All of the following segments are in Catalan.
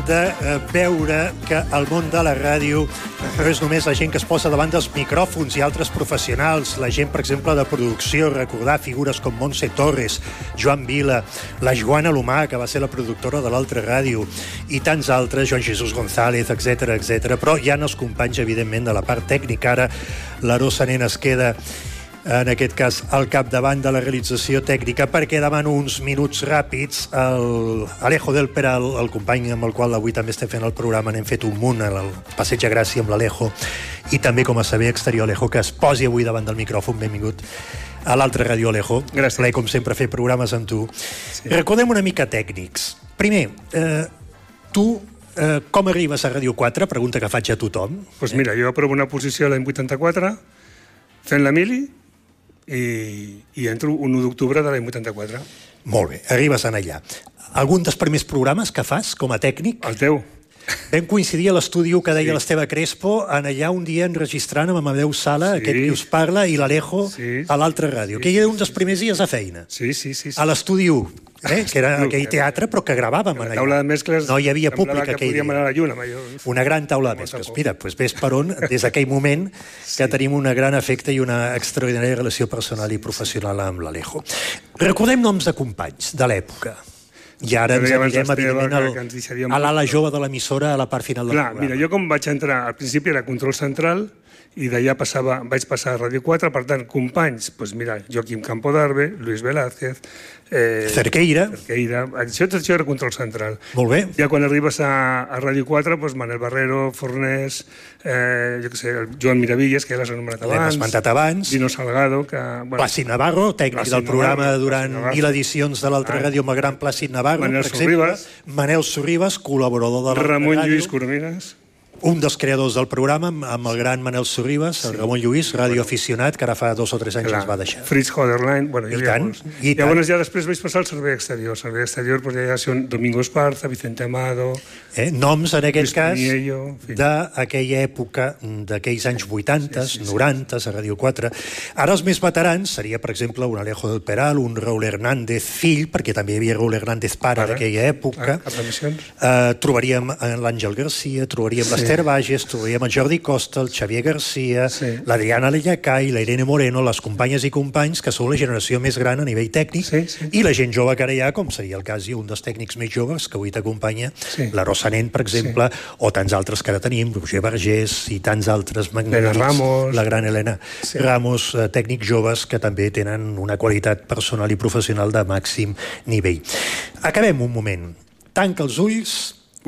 de veure que el món de la ràdio no és només la gent que es posa davant dels micròfons i altres professionals, la gent, per exemple, de producció, recordar figures com Montse Torres, Joan Vila, la Joana Lomà, que va ser la productora de l'altra ràdio, i tants altres, Joan Jesús González, etc. Però hi ha els companys, evidentment, de la part tècnica. Ara l'Arosa Nen es queda en aquest cas al capdavant de la realització tècnica, perquè demano uns minuts ràpids. Alejo del Peral, el company amb el qual avui també estem fent el programa, n'hem fet un munt, el Passeig de Gràcia amb l'Alejo, i també com a saber exterior, Alejo, que es posi avui davant del micròfon. Benvingut a l'altra ràdio, Alejo. Gràcies. Plaer, com sempre, fer programes amb tu. Sí. Recordem una mica tècnics. Primer, tu com arribes a Ràdio 4? Pregunta que faig a tothom. Doncs mira, jo aprovo una posició l'any 84, fent la mili, i entro un 1 d'octubre de l'any 84. Molt bé, arribes en allà. Algun dels primers programes que fas com a tècnic? El teu. Vam coincidir a l'estudi que deia l'Esteve Crespo, en allà un dia enregistrant amb Amadeu Sala, aquest que us parla, i l'Alejo a l'altra ràdio. Que era un dels primers dies a feina. Sí. A l'estudi 1, que era aquell teatre, però que gravàvem allà. La taula de mescles... No hi havia públic aquell dia. Anar a la lluna, una gran taula de mescles. Mira, doncs ves per on, des d'aquell moment, que tenim un gran afecte i una extraordinària relació personal i professional amb l'Alejo. Recordem noms de companys de l'època. I ara ens anirem, evidentment, a l'ala jove de l'emissora a la part final del programa. Mira, jo com vaig entrar, al principi era Control Central, i d'allà vaig passar a Ràdio 4, per tant, companys, doncs mira, Joaquim Campo d'Arbe, Luis Velázquez... Cerqueira. Això era Control Central. Molt bé. Ja quan arribes a Ràdio 4, doncs Manel Barrero, Fornés, jo què sé, Joan Miravilles, que ja l'has anomenat abans. L'hem esmentat abans. Dino Salgado, que... Plàcid Navarro, tècnic del programa durant 1000 edicions de l'altra ràdio amb el gran Plàcid Navarro, per exemple. Manel Sorribas, col·laborador de l'altra ràdio. Ramon Lluís Coromines. Un dels creadors del programa, amb el gran Manel Sorribas, el Ramon Lluís, radioaficionat, que ara fa 2 o 3 anys ens va deixar. Fritz Hoderlein, bueno, i tant. Llavors ja després vaig passar al servei exterior. El servei exterior, doncs ja són Domingo Esparza, Vicente Amado... Noms, en aquest cas, d'aquella època, d'aquells anys 80, 90, a Ràdio 4. Ara els més veterans seria, per exemple, un Alejo del Peral, un Raúl Hernández fill, perquè també hi havia Raúl Hernández pare d'aquella època. Trobaríem l'Àngel Garcia, trobaríem l'Ester Bages, trobaríem el Jordi Costa, el Xavier Garcia, l'Adriana Lellacai, la Irene Moreno, les companyes i companys que són la generació més gran a nivell tècnic, i la gent jove que ara hi ha, com seria el cas i un dels tècnics més joves que avui t'acompanya, la Rosa Nen, per exemple, o tants altres que ara tenim, Roger Vergés i tants altres magnífics, la gran Helena Ramos, tècnics joves que també tenen una qualitat personal i professional de màxim nivell. Acabem un moment. Tanca els ulls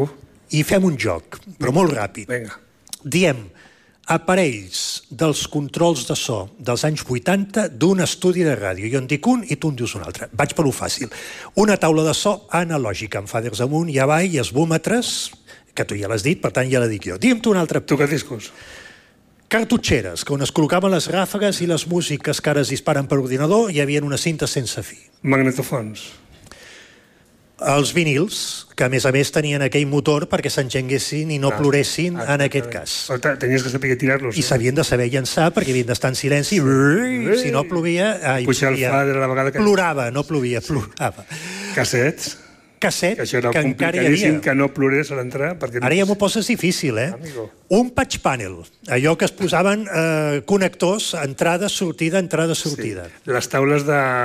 i fem un joc, però molt ràpid. Diem aparells dels controls de so dels anys 80 d'un estudi de ràdio. Jo en dic un i tu en dius un altre. Vaig per lo fàcil. Una taula de so analògica, amb faders amunt i avall i esbúmetres, que tu ja l'has dit, per tant ja la dic jo. Digue'm tu un altre. Tocadiscos. Cartutxeres, que on es col·locaven les ràfegues i les músiques que ara es disparen per ordinador, hi havia una cinta sense fi. Magnetofons. Els vinils, que a més tenien aquell motor perquè s'engenguessin i no ploressin en aquest cas. Tenies que saber tirar-los. I s'havien de saber llançar perquè havien d'estar en silenci. Si no plovia... Pujar el fa de la vegada que... Plorava, no plovia, plorava. Cassets. Casset, això era que encara hi havia. Que no plorés a l'entrar. Ara ja m'ho poses difícil, Un patch panel, allò que es posaven connectors, entrada, sortida, entrada, sortida. Les taules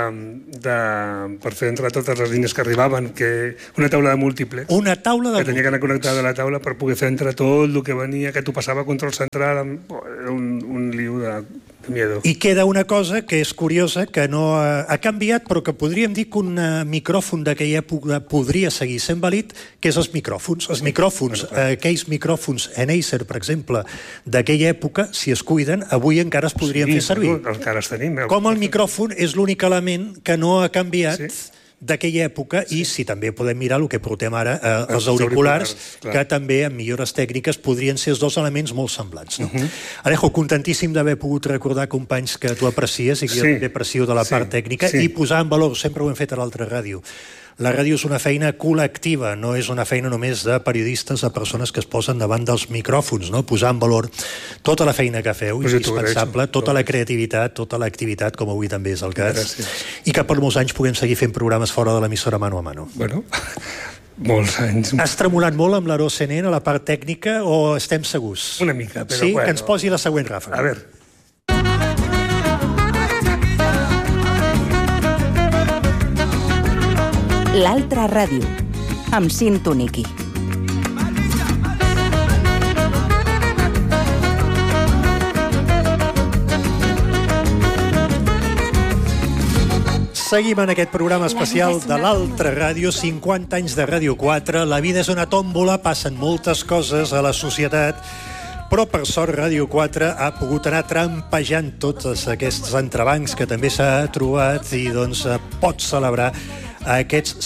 per fer entrar totes les línies que arribaven, una taula de múltiplex. Una taula de que tenia que anar connectada a la taula per poder fer entrar tot el que venia, que tu passava a control central, era un liu de miedo. I queda una cosa que és curiosa, que no ha canviat, però que podríem dir que un micròfon d'aquella època podria seguir sent vàlid, que és els micròfons. Els micròfons, aquells micròfons Acer, per exemple, d'aquella època, si es cuiden, avui encara es podrien fer servir. Encara els tenim. Com el micròfon és l'únic element que no ha canviat d'aquella època, i si també podem mirar el que portem ara, els auriculars, que també, amb millores tècniques, podrien ser els dos elements molt semblants. Alejo, contentíssim d'haver pogut recordar companys que tu aprecies i que jo també aprecio de la part tècnica, i posar en valor, sempre ho hem fet a l'altra ràdio, la ràdio és una feina col·lectiva, no és una feina només de periodistes, de persones que es posen davant dels micròfons, posar en valor tota la feina que feu, indispensable, tota la creativitat, tota l'activitat, com avui també és el cas, i que per molts anys puguem seguir fent programes fora de l'emissora mano a mano. Bueno, Molts anys. Has tremolat molt amb l'Aro Senent a la part tècnica o estem segurs? Una mica, però sí? bueno. Que ens posi la següent ràfaga. A veure. L'altra ràdio, amb Cinto Niqui. Seguim en aquest programa especial de l'Altra Ràdio, 50 anys de Ràdio 4. La vida és una tòmbola, passen moltes coses a la societat, però per sort Ràdio 4 ha pogut anar trampejant tots aquests entrebancs que també s'ha trobat i doncs pot celebrar aquests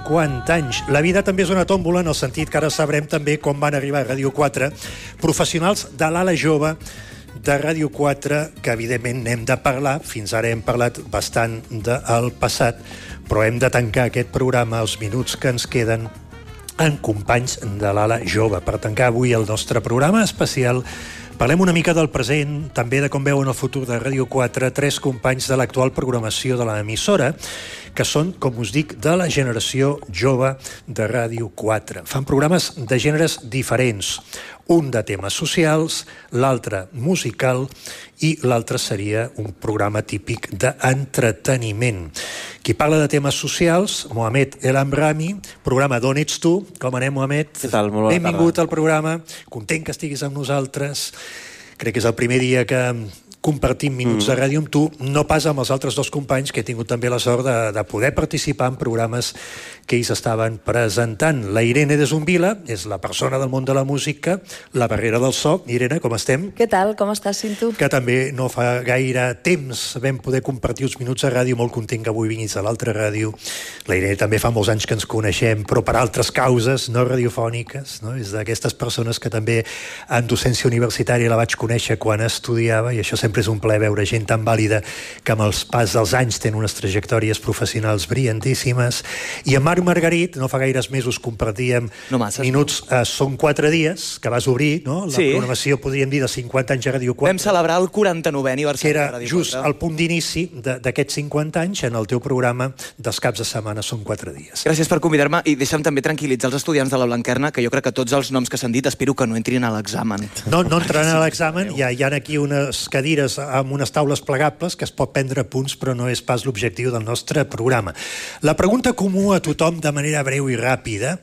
50 anys. La vida també és una tòmbola en el sentit que ara sabrem també com van arribar a Ràdio 4 professionals de l'ala jove de Ràdio 4, que evidentment n'hem de parlar. Fins ara hem parlat bastant del passat, però hem de tancar aquest programa els minuts que ens queden en companys de l'ala jove. Per tancar avui el nostre programa especial, parlem una mica del present, també de com veuen el futur de Ràdio 4, tres companys de l'actual programació de l'emissora, que són, com us dic, de la generació jove de Ràdio 4. Fan programes de gèneres diferents, un de temes socials, l'altre musical i l'altre seria un programa típic d'entreteniment. Qui parla de temes socials, Mohamed El Amrami, programa D'on ets tu? Com anem, Mohamed? Què tal? Molt bona Benvingut tarda. al programa, content que estiguis amb nosaltres. Crec que és el primer dia que compartim minuts de ràdio amb tu, no pas amb els altres dos companys que he tingut també la sort de poder participar en programes que ells estaven presentant. La Irene de Zumbila és la persona del món de la música, la barrera del so. Irene, com estem? Què tal? Com estàs, Cinto? Que també no fa gaire temps vam poder compartir uns minuts a ràdio, molt content que avui vinguis a l'altra ràdio. La Irene també fa molts anys que ens coneixem, però per altres causes, no radiofòniques, no? És d'aquestes persones que també en docència universitària la vaig conèixer quan estudiava, i això sempre és un plaer veure gent tan vàlida que amb els pas dels anys tenen unes trajectòries professionals brillantíssimes. I amb Marc Margarit, no fa gaires mesos compartíem minuts, són 4 dies que vas obrir, no? La programació, podríem dir, de 50 anys a Ràdio 4. Vam celebrar el 49è aniversari de Ràdio 4. Que era just el punt d'inici d'aquests 50 anys en el teu programa dels caps de setmana són 4 dies. Gràcies per convidar-me i deixa'm també tranquil·litzar els estudiants de la Blanquerna, que jo crec que tots els noms que s'han dit espero que no entrin a l'examen. No entraran a l'examen, hi ha aquí unes cadires amb unes taules plegables que es pot prendre punts, però no és pas l'objectiu del nostre programa. La pregunta comú a tothom de manera breu i ràpida: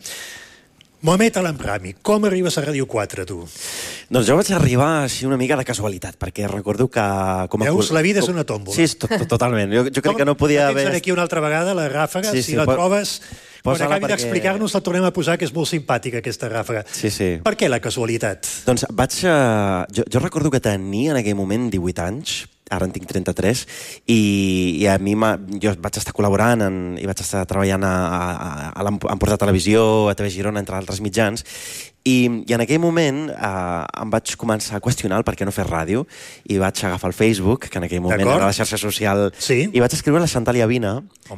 Mohamed El Amrami, com arribes a Ràdio 4, tu? Doncs jo vaig arribar així una mica de casualitat, perquè recordo que... Veus, la vida és una tòmbola. Sí, totalment. Jo crec que no podia haver... Tens aquí una altra vegada, la ràfaga, si la trobes... Quan acabi d'explicar-nos la tornem a posar, que és molt simpàtica, aquesta ràfaga. Sí. Per què la casualitat? Doncs jo recordo que tenia en aquell moment 18 anys, ara en tinc 33, i a mi jo vaig estar col·laborant i vaig estar treballant a l'Empordà Televisió, a TV Girona, entre altres mitjans, i en aquell moment em vaig començar a qüestionar el per què no fer ràdio, i vaig agafar el Facebook, que en aquell moment era la xarxa social, i vaig escriure a la Chantal Llavina,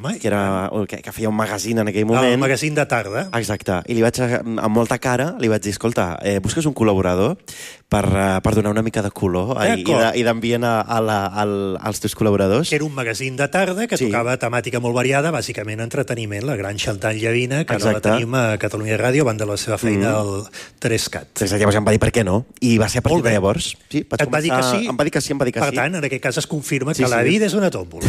que feia un magazín en aquell moment. El magazín de tarda. Exacte, i li vaig, amb molta cara, li vaig dir, escolta, busques un col·laborador per donar una mica de color i d'ambient als teus col·laboradors. Era un magazín de tarda que tocava temàtica molt variada, bàsicament entreteniment, la gran Chantal Llavina, que ara la tenim a Catalunya Ràdio, van de la seva feina al 3CAT. Exacte, llavors em va dir per què no, i va ser a partir de llavors. Sí, et va dir que sí? Em va dir que sí. Per tant, en aquest cas es confirma que la vida és una tòmbola.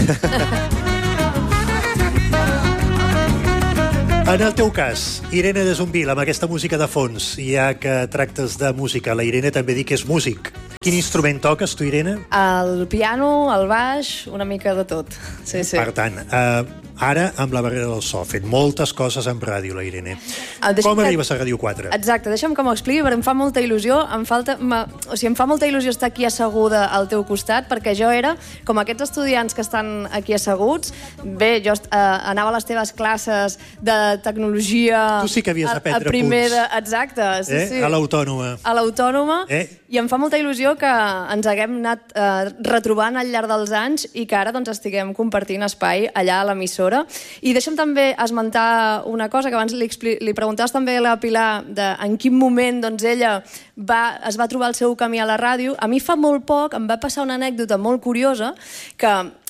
En el teu cas, Irene de Zumbila, amb aquesta música de fons, ja que tractes de música, la Irene també dic que és músic. Quin instrument toques, tu, Irene? El piano, el baix, una mica de tot. Sí. Per tant, ara amb la barrera del so, fent moltes coses amb ràdio, la Irene. Com arribes a Ràdio 4? Exacte, deixa'm que m'ho expliqui, perquè em fa molta il·lusió. Em fa molta il·lusió estar aquí asseguda al teu costat, perquè jo era, com aquests estudiants que estan aquí asseguts, bé, jo anava a les teves classes de tecnologia... Tu sí que havies d'aprendre punts. Exacte, sí. A l'Autònoma. A l'Autònoma, i em fa molta il·lusió que ens haguem anat retrobant al llarg dels anys i que ara doncs, estiguem compartint espai allà a l'emissora. I deixa'm també esmentar una cosa, que abans li preguntaves també a la Pilar en quin moment doncs, ella es va trobar el seu camí a la ràdio. A mi fa molt poc em va passar una anècdota molt curiosa, que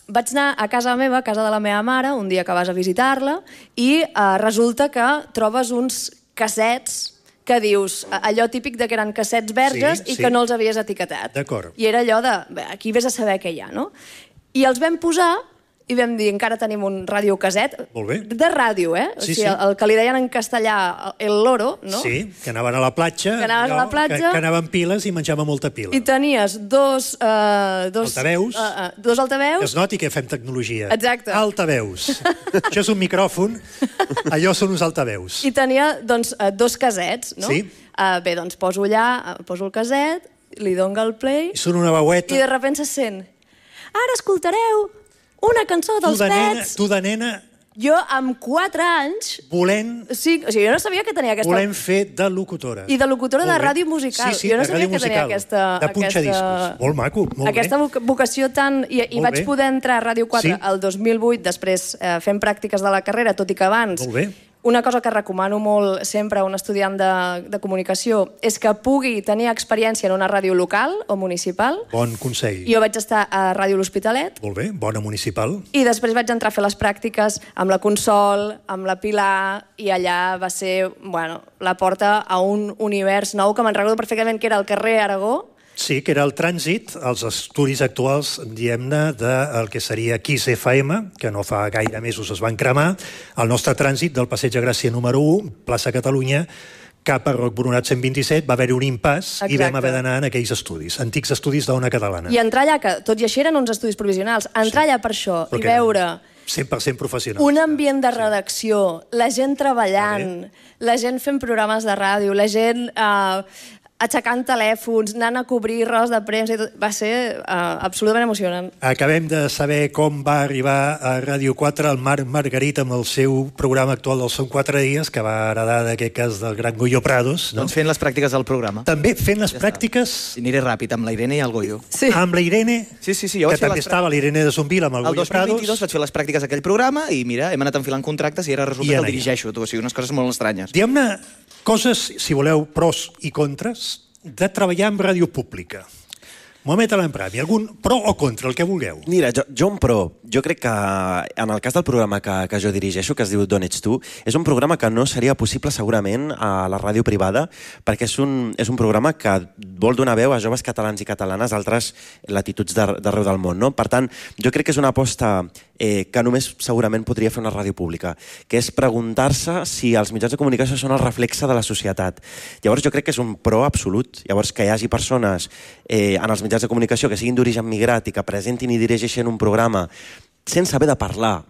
vaig anar a casa meva, a casa de la meva mare, un dia que vas a visitar-la, i resulta que trobes uns cassets que dius, allò típic de que eren cassets verges i que no els havies etiquetat. D'acord. I era allò de, aquí vés a saber què hi ha, no? I els vam posar i vam dir, encara tenim un radiocasset de ràdio, O sigui, el que li deien en castellà el loro, no? Sí, que anaven a la platja, que anaven piles i menjaven molta pila. I tenies dos altaveus. Dos altaveus. Que es noti que fem tecnologia. Exacte. Altaveus. Això és un micròfon, allò són uns altaveus. I tenia, doncs, dos casets, no? Sí. Bé, doncs poso allà, poso el caset, li dono el play... I surt una veueta... I de sobte se sent... Ara escoltareu una cançó dels Pets. Tu de nena... Jo, amb 4 anys... Volent... Sí, o sigui, jo no sabia que tenia aquesta... Volent fer de locutora. I de locutora de ràdio musical. Sí, jo no sabia que tenia aquesta... De punxadiscos. Molt maco, molt aquesta vocació tan... I vaig poder entrar a Ràdio 4 el 2008, després fent pràctiques de la carrera, tot i que abans... Molt bé. Una cosa que recomano molt sempre a un estudiant de comunicació és que pugui tenir experiència en una ràdio local o municipal. Bon consell. Jo vaig estar a Ràdio L'Hospitalet. Molt bé, bona municipal. I després vaig entrar a fer les pràctiques amb la Consol, amb la Pilar, i allà va ser, la porta a un univers nou que me'n recordo perfectament que era el carrer Aragó. Sí, que era el trànsit, els estudis actuals, diguem-ne, del que seria Kiss FM, que no fa gaire mesos es van cremar, el nostre trànsit del Passeig de Gràcia número 1, plaça Catalunya, cap a Roc Boronat 127, va haver-hi un impàs i vam haver d'anar en aquells estudis, antics estudis d'Ona Catalana. I entrar allà, que tot i així eren uns estudis provisionals, entrar allà per això i veure... 100% professionals. Un ambient de redacció, la gent treballant, la gent fent programes de ràdio, la gent... aixecant telèfons, anant a cobrir rodes de premsa i tot. Va ser absolutament emocionant. Acabem de saber com va arribar a Ràdio 4 el Marc Margarit amb el seu programa actual del Són 4 dies, que va heredar d'aquest cas del gran Goyo Prados. Doncs fent les pràctiques del programa. També fent les pràctiques... Aniré ràpid, amb la Irene i el Goyo. Sí. Amb la Irene, que també estava l'Irene de Sonvila amb el Goyo Prados. El 2022 vaig fer les pràctiques d'aquell programa i mira, hem anat enfilant contractes i ara resulta que el dirigeixo. O sigui, unes coses molt estranyes. Diguem-ne coses, si voleu, pros i contres de treballar en ràdio pública. Mohamed Al-Amrami, algun pro o contra, el que vulgueu? Mira, jo un pro. Jo crec que en el cas del programa que jo dirigeixo, que es diu D'on ets tu, és un programa que no seria possible segurament a la ràdio privada, perquè és un programa que vol donar veu a joves catalans i catalanes d'altres latituds d'arreu del món, no? Per tant, jo crec que és una aposta que només segurament podria fer una ràdio pública, que és preguntar-se si els mitjans de comunicació són el reflexe de la societat. Llavors jo crec que és un pro absolut. Llavors que hi hagi persones en els mitjans de comunicació que siguin d'origen migrat i que presentin i dirigeixen un programa sense haver de parlar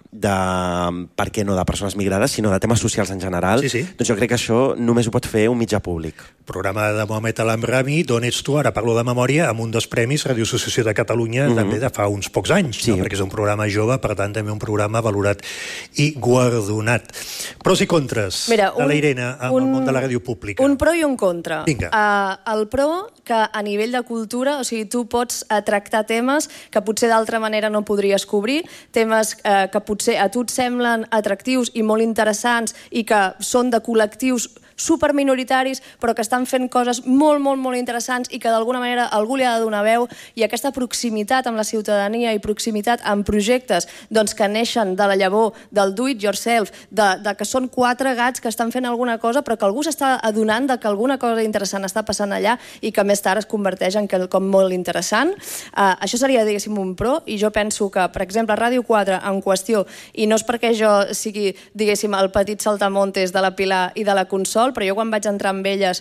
per què no de persones migrades, sinó de temes socials en general, doncs jo crec que això només ho pot fer un mitjà públic. Programa de Mohamed Al-Amrami, D'on ets tu? Ara parlo de memòria, amb un dels premis Radio Associació de Catalunya també de fa uns pocs anys, perquè és un programa jove, per tant també un programa valorat i guardonat. Pros i contres de la Irene amb el món de la ràdio pública. Un pro i un contra. Vinga. El pro, que a nivell de cultura, o sigui, tu pots tractar temes que potser d'altra manera no podries cobrir, temes que potser a tu et semblen atractius i molt interessants i que són de col·lectius superminoritaris, però que estan fent coses molt, molt, molt interessants i que d'alguna manera algú li ha de donar veu, i aquesta proximitat amb la ciutadania i proximitat amb projectes que neixen de la llavor del do it yourself, de que són 4 gats que estan fent alguna cosa però que algú s'està adonant de que alguna cosa interessant està passant allà i que més tard es converteix en quelcom molt interessant. Això seria, diguéssim, un pro, i jo penso que, per exemple, Ràdio 4 en qüestió, i no és perquè jo sigui, diguéssim, el petit saltamontes de la Pilar i de la Consol, però jo quan vaig entrar amb elles,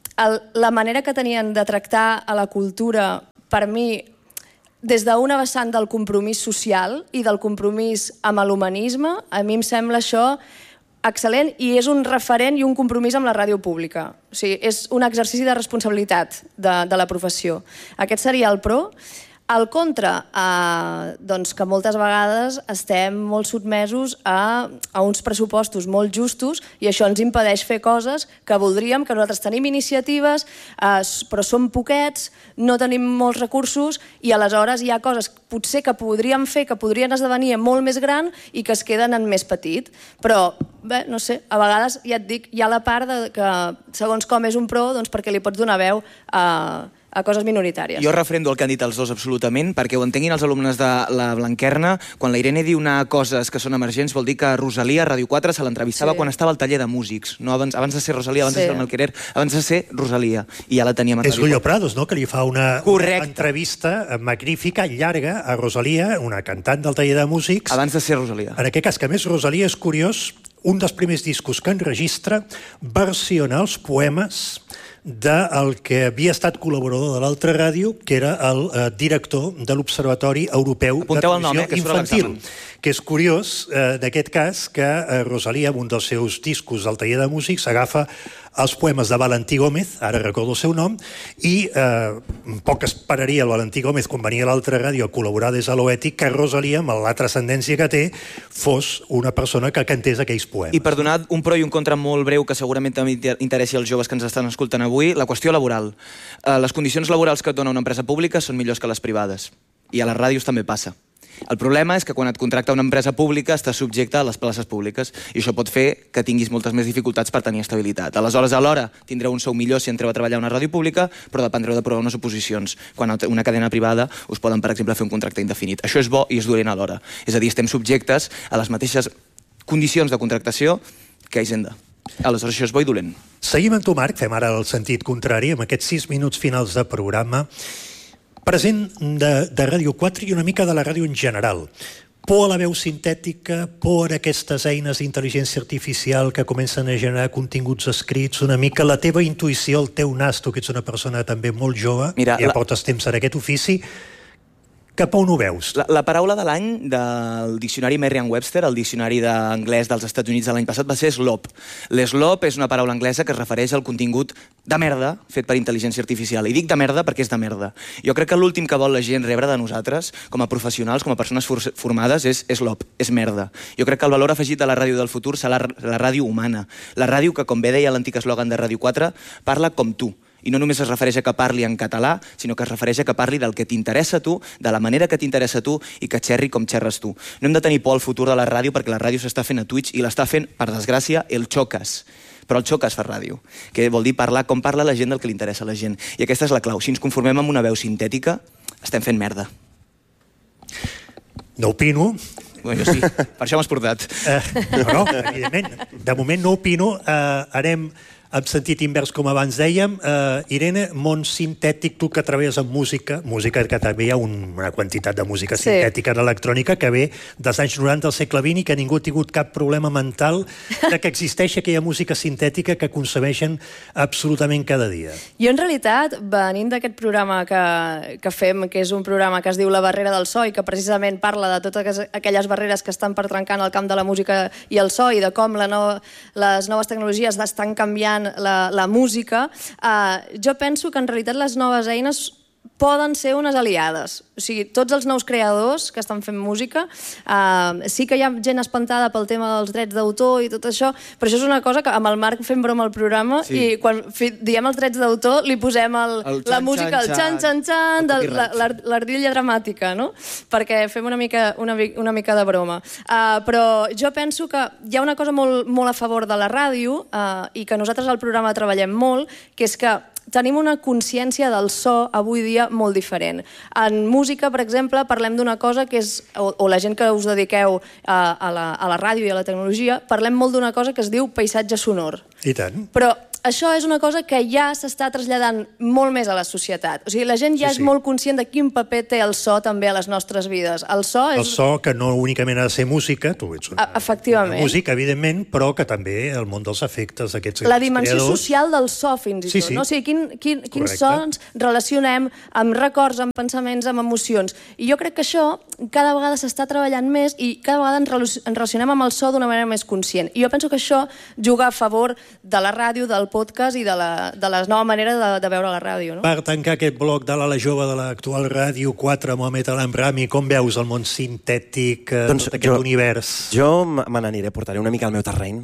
la manera que tenien de tractar a la cultura, per mi, des d'una vessant del compromís social i del compromís amb l'humanisme, a mi em sembla això excel·lent, i és un referent i un compromís amb la ràdio pública. O sigui, és un exercici de responsabilitat de la professió. Aquest seria el pro. El contra, doncs que moltes vegades estem molt sotmesos a uns pressupostos molt justos, i això ens impedeix fer coses que voldríem, que nosaltres tenim iniciatives, però som poquets, no tenim molts recursos, i aleshores hi ha coses potser que podríem fer, que podrien esdevenir molt més gran i que es queden en més petit. Però, bé, no sé, a vegades, ja et dic, hi ha la part que segons com és un pro, doncs perquè li pots donar veu a a coses minoritàries. Jo refrendo el que han dit els dos absolutament, perquè ho entenguin els alumnes de la Blanquerna. Quan la Irene diu anar a coses que són emergents, vol dir que Rosalia, a Ràdio 4, se l'entrevistava quan estava al taller de músics. No, abans de ser Rosalia, abans de ser el Melquerer, abans de ser Rosalia. I ja la teníem a Ràdio 4. És Julio Prados, no?, que li fa una entrevista magnífica, llarga, a Rosalia, una cantant del taller de músics. Abans de ser Rosalia. En aquest cas, que a més Rosalia és curiós, un dels primers discos que enregistra versiona els poemes del que havia estat col·laborador de l'altra ràdio, que era el director de l'Observatori Europeu de Televisió Infantil. Que és curiós, d'aquest cas, que Rosalia, en un dels seus discos del taller de músics, agafa els poemes de Valentí Gómez, ara recordo el seu nom, i poc esperaria el Valentí Gómez, quan venia a l'altra ràdio a col·laborar des de l'Oètic, que Rosalia, amb la transcendència que té, fos una persona que cantés aquells poemes. I per donar un pro i un contra molt breu, que segurament també interessi als joves que ens estan escoltant avui, la qüestió laboral. Les condicions laborals que et dona una empresa pública són millors que les privades. I a les ràdios també passa. El problema és que quan et contracta una empresa pública estàs subjecte a les places públiques i això pot fer que tinguis moltes més dificultats per tenir estabilitat. Aleshores, alhora, tindreu un sou millor si entreu a treballar a una ràdio pública, però dependreu de provar unes oposicions. Quan a una cadena privada us poden, per exemple, fer un contracte indefinit. Això és bo i és dolent alhora. És a dir, estem subjectes a les mateixes condicions de contractació que a Hisenda. Aleshores, això és bo i dolent. Seguim amb tu, Marc. Fem ara el sentit contrari, amb aquests 6 minuts finals de programa. Present de Ràdio 4 i una mica de la ràdio en general. Por a la veu sintètica, por a aquestes eines d'intel·ligència artificial que comencen a generar continguts escrits, una mica la teva intuïció, el teu nas, tu que ets una persona també molt jove, ja portes temps en aquest ofici, cap a on ho veus? La paraula de l'any del diccionari Merriam-Webster, el diccionari d'anglès dels Estats Units de l'any passat, va ser slop. L'slop és una paraula anglesa que es refereix al contingut de merda fet per intel·ligència artificial. I dic de merda perquè és de merda. Jo crec que l'últim que vol la gent rebre de nosaltres, com a professionals, com a persones formades, és slop, és merda. Jo crec que el valor afegit de la ràdio del futur serà la ràdio humana. La ràdio que, com bé deia l'antic eslògan de Ràdio 4, parla com tu. I no només es refereix a que parli en català, sinó que es refereix a que parli del que t'interessa a tu, de la manera que t'interessa a tu i que xerri com xerres tu. No hem de tenir por al futur de la ràdio perquè la ràdio s'està fent a Twitch i l'està fent, per desgràcia, el Xocas. Però el Xocas fa ràdio, que vol dir parlar com parla la gent del que li interessa a la gent. I aquesta és la clau. Si ens conformem amb una veu sintètica, estem fent merda. No opino. Bueno, jo sí, per això m'has portat. No, evidentment. De moment no opino. Anem en sentit invers, com abans dèiem. Irene, món sintètic, tu que treballes amb música que també hi ha una quantitat de música sintètica en electrònica que ve dels anys 90 del segle XX i que ningú ha tingut cap problema mental de que existeix aquella música sintètica que concebeixen absolutament cada dia. Jo, en realitat, venint d'aquest programa que fem, que és un programa que es diu La barrera del so i que precisament parla de totes aquelles barreres que estan per trencar en el camp de la música i el so i de com les noves tecnologies estan canviant la música, jo penso que en realitat les noves eines poden ser unes aliades. O sigui, tots els nous creadors que estan fent música, sí que hi ha gent espantada pel tema dels drets d'autor i tot això, però això és una cosa que amb el Marc fem broma al programa i quan diem els drets d'autor li posem la música, el xan-xan-xan, l'ardilla dramàtica, no? Perquè fem una mica de broma. Però jo penso que hi ha una cosa molt a favor de la ràdio i que nosaltres al programa treballem molt, que és que tenim una consciència del so avui dia molt diferent. En música, per exemple, parlem d'una cosa que és, o la gent que us dediqueu a la ràdio i a la tecnologia, parlem molt d'una cosa que es diu paisatge sonor. I tant. Però això és una cosa que ja s'està traslladant molt més a la societat. O sigui, la gent ja és molt conscient de quin paper té el so també a les nostres vides. El so que no únicament ha de ser música, tu ets una música, evidentment, però que també el món dels efectes, aquests creadors... La dimensió social del so, fins i tot. No? O sigui, quins sons relacionem amb records, amb pensaments, amb emocions. I jo crec que això cada vegada s'està treballant més i cada vegada ens relacionem amb el so d'una manera més conscient. I jo penso que això juga a favor de la ràdio, del podcast i de la nova manera de veure la ràdio. No? Per tancar aquest bloc de l'ala jove de l'actual Ràdio 4, Mohamed Al-Amrami, com veus el món sintètic d'aquest univers? Jo me n'aniré, portaré una mica al meu terreny,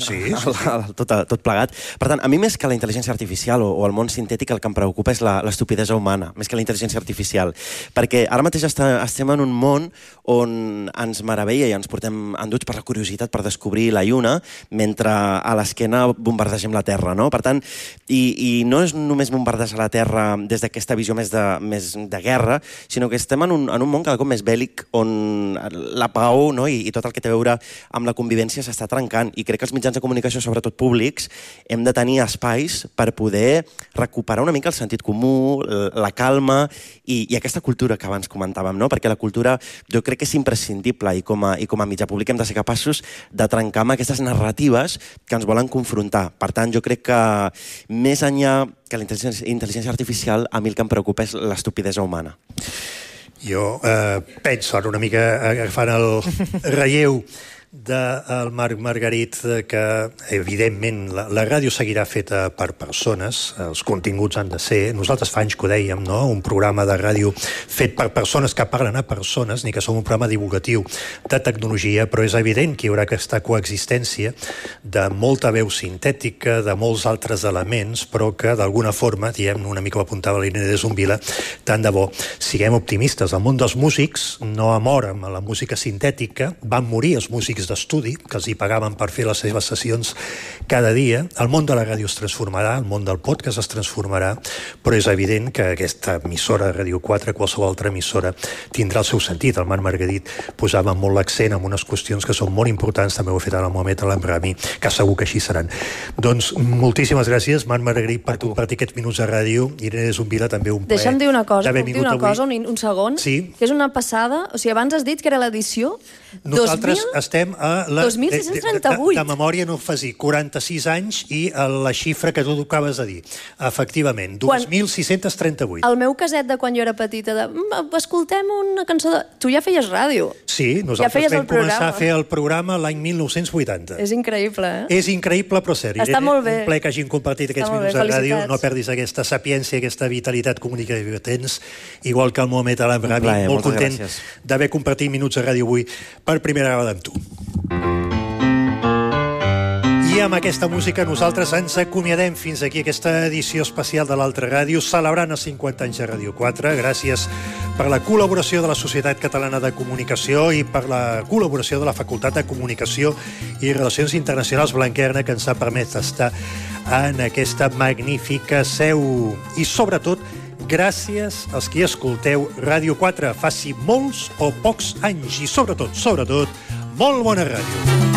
tot plegat. Per tant, a mi més que la intel·ligència artificial o el món sintètic, el que em preocupa és l'estupidesa humana, més que la intel·ligència artificial. Perquè ara mateix estem en un món on ens meravella i ens portem enduts per la curiositat per descobrir la lluna, mentre a l'esquena bombardegem la Terra, no? Per tant, i no és només bombardejar la Terra des d'aquesta visió més de guerra, sinó que estem en un món cada cop més bèl·lic on la pau, no? I tot el que té a veure amb la convivència s'està trencant, i crec que els mitjans de comunicació, sobretot públics, hem de tenir espais per poder recuperar una mica el sentit comú, la calma i aquesta cultura que abans comentàvem, no? Perquè la cultura jo crec que és imprescindible, i com a mitjà públic hem de ser capaços de trencar amb aquestes narratives que ens volen confrontar. Per tant, jo crec que més enllà que la intel·ligència artificial, a mi el que em preocupa és l'estupidesa humana. Jo penso, ara una mica agafant el relleu del Marc Margarit, que evidentment la ràdio seguirà feta per persones, els continguts han de ser, nosaltres fa anys que ho dèiem, no? Un programa de ràdio fet per persones que parlen a persones, ni que som un programa divulgatiu de tecnologia, però és evident que hi haurà aquesta coexistència de molta veu sintètica, de molts altres elements, però que d'alguna forma, diem, una mica ho apuntava l'Irene de Zumbila, tant de bo, siguem optimistes. El món dels músics no ha mort amb la música sintètica, van morir els músics d'estudi, que els hi pagaven per fer les seves sessions cada dia. El món de la ràdio es transformarà, el món del podcast es transformarà, però és evident que aquesta emissora, Ràdio 4, qualsevol altra emissora, tindrà el seu sentit. El Marc Margarit posava molt l'accent en unes qüestions que són molt importants, també ho ha fet ara el Mohamed Al-Amrami, que segur que així seran. Doncs moltíssimes gràcies, Marc Margarit, per compartir aquests minuts de ràdio. Irene Zumbila, també un plaer. Deixa'm dir una cosa, un segon, sí. Que és una passada. O sigui, abans has dit que era l'edició nosaltres estem a la... 2638. De memòria no ho fas dir, 46 anys i la xifra que tu acabes de dir. Efectivament, 2638. El meu caset de quan jo era petita, escoltem una cançó de... Tu ja feies ràdio. Sí, nosaltres vam començar a fer el programa l'any 1980. És increïble, És increïble, però cert. Està molt bé. Un ple que hagin compartit aquests minuts de ràdio. No perdis aquesta sapiència, aquesta vitalitat comunicativa que tens, igual que el Mohamed Al-Amrami. Molt content d'haver compartit minuts de ràdio avui per primera vegada amb tu. I amb aquesta música nosaltres ens acomiadem fins aquí aquesta edició especial de l'Altra Ràdio, celebrant els 50 anys de Ràdio 4. Gràcies per la col·laboració de la Societat Catalana de Comunicació i per la col·laboració de la Facultat de Comunicació i Relacions Internacionals Blanquerna, que ens ha permès estar en aquesta magnífica seu. I sobretot, gràcies als qui escolteu Ràdio 4, faci molts o pocs anys, i sobretot, molt bona ràdio.